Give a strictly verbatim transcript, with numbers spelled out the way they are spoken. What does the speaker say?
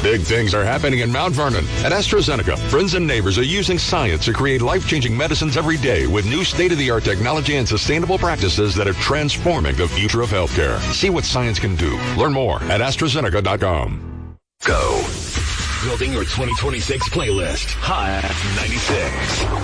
Big things are happening in Mount Vernon. At AstraZeneca, friends and neighbors are using science to create life-changing medicines every day with new state-of-the-art technology and sustainable practices that are transforming the future of healthcare. See what science can do. Learn more at AstraZeneca dot com. Go. Building your twenty twenty-six playlist. Hot ninety-six.